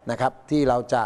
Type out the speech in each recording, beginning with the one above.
นะครับที่เราจะ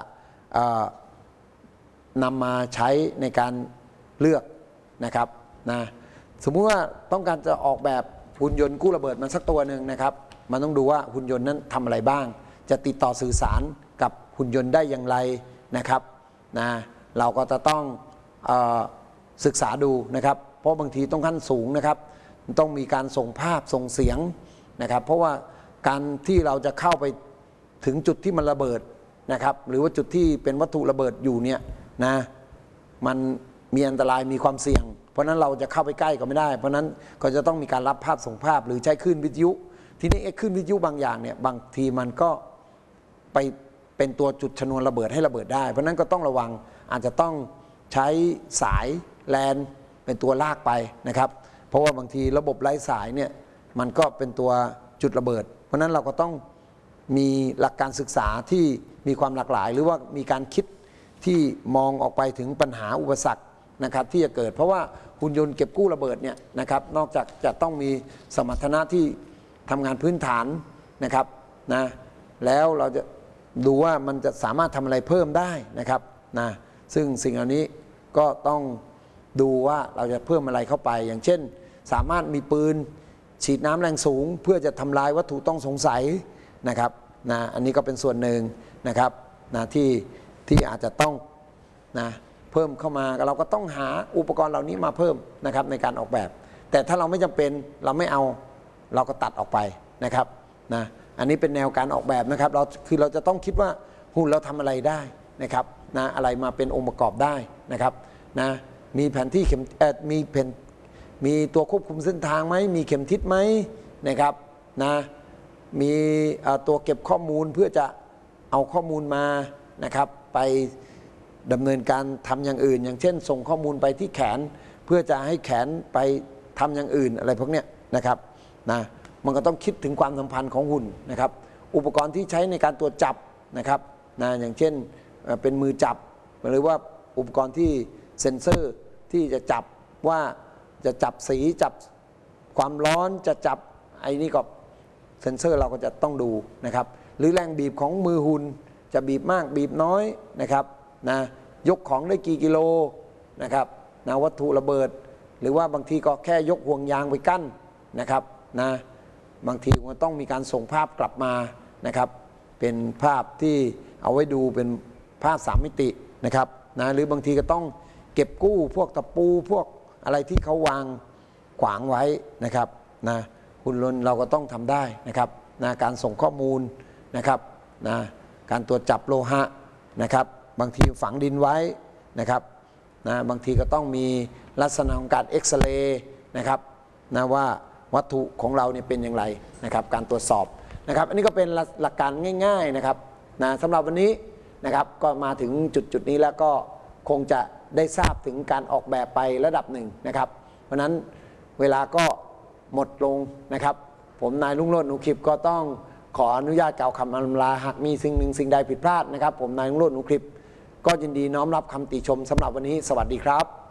นำมาใช้ในการเลือกนะครับนะสมมุติว่าต้องการจะออกแบบหุ่นยนต์กู้ระเบิดมันสักตัวหนึ่งนะครับมันต้องดูว่าหุ่นยนต์นั้นทำอะไรบ้างจะติดต่อสื่อสารกับหุ่นยนต์ได้อย่างไรนะครับนะเราก็จะต้องศึกษาดูนะครับเพราะบางทีต้องขั้นสูงนะครับต้องมีการส่งภาพส่งเสียงนะครับเพราะว่าการที่เราจะเข้าไปถึงจุดที่มันระเบิดนะครับหรือว่าจุดที่เป็นวัตถุระเบิดอยู่เนี่ยนะมันมีอันตรายมีความเสี่ยงเพราะนั้นเราจะเข้าไปใกล้ก็ไม่ได้เพราะนั้นก็จะต้องมีการรับภาพส่งภาพหรือใช้คลื่นวิทยุทีนี้คลื่นวิทยุบางอย่างเนี่ยบางทีมันก็ไปเป็นตัวจุดชนวนระเบิดให้ระเบิดได้เพราะนั้นก็ต้องระวังอาจจะต้องใช้สายแลนเป็นตัวลากไปนะครับเพราะว่าบางทีระบบไร้สายเนี่ยมันก็เป็นตัวจุดระเบิดเพราะนั้นเราก็ต้องมีหลักการศึกษาที่มีความหลากหลายหรือว่ามีการคิดที่มองออกไปถึงปัญหาอุปสรรคนะครับที่จะเกิดเพราะว่าหุ่นยนต์เก็บกู้ระเบิดเนี่ยนะครับนอกจากจะต้องมีสมรรถนะที่ทำงานพื้นฐานนะครับนะแล้วเราจะดูว่ามันจะสามารถทำอะไรเพิ่มได้นะครับนะซึ่งสิ่งเหล่านี้ก็ต้องดูว่าเราจะเพิ่มอะไรเข้าไปอย่างเช่นสามารถมีปืนฉีดน้ำแรงสูงเพื่อจะทำลายวัตถุต้องสงสัยนะครับนะอันนี้ก็เป็นส่วนหนึ่งนะครับนะที่อาจจะต้องนะเพิ่มเข้ามาเราก็ต้องหาอุปกรณ์เหล่านี้มาเพิ่มนะครับในการออกแบบแต่ถ้าเราไม่จำเป็นเราไม่เอาเราก็ตัดออกไปนะครับนะอันนี้เป็นแนวการออกแบบนะครับเราจะต้องคิดว่าหุ่นเราทำอะไรได้นะครับนะอะไรมาเป็นองค์ประกอบได้นะครับนะมีแผนที่มีตัวควบคุมเส้นทางไหมมีเข็มทิศไหมนะครับนะมีตัวเก็บข้อมูลเพื่อจะเอาข้อมูลมานะครับไปดำเนินการทำอย่างอื่นอย่างเช่นส่งข้อมูลไปที่แขนเพื่อจะให้แขนไปทำอย่างอื่นอะไรพวกเนี้ยนะครับนะมันก็ต้องคิดถึงความสัมพันธ์ของหุ่นนะครับอุปกรณ์ที่ใช้ในการตรวจจับนะครับนะอย่างเช่นเป็นมือจับหรือว่าอุปกรณ์ที่เซ็นเซอร์ที่จะจับว่าจะจับสีจับความร้อนจะจับไอ้นี่ก็เซ็นเซอร์เราก็จะต้องดูนะครับหรือแรงบีบของมือหุ่นจะบีบมากบีบน้อยนะครับนะยกของได้กี่กิโลนะครับนะวัตถุระเบิดหรือว่าบางทีก็แค่ยกห่วงยางไปกั้นนะครับนะบางทีมันต้องมีการส่งภาพกลับมานะครับเป็นภาพที่เอาไว้ดูเป็นภาพ3 มิตินะครับนะหรือบางทีก็ต้องเก็บกู้พวกตะปูพวกอะไรที่เขาวางขวางไว้นะครับนะหุ่นยนต์เราก็ต้องทำได้นะครับนะการส่งข้อมูลนะครับนะการตรวจจับโลหะนะครับบางทีฝังดินไว้นะครับนะบางทีก็ต้องมีลักษณะของการเอ็กซเรย์นะครับนะว่าวัตถุของเราเนี่ยเป็นอย่างไรนะครับการตรวจสอบนะครับอันนี้ก็เป็นหลักการง่ายๆนะครับนะสำหรับวันนี้นะครับก็มาถึงจุดนี้แล้วก็คงจะได้ทราบถึงการออกแบบไประดับหนึ่งนะครับเพราะนั้นเวลาก็หมดลงนะครับผมนายรุ่งโรจน์ หนูคลิปก็ต้องขออนุญาตกล่าวคำอำลาหากมีสิ่งหนึ่งสิ่งใดผิดพลาดนะครับผมนายรุ่งโรจน์ หนูคลิปก็ยินดีน้อมรับคำติชมสำหรับวันนี้สวัสดีครับ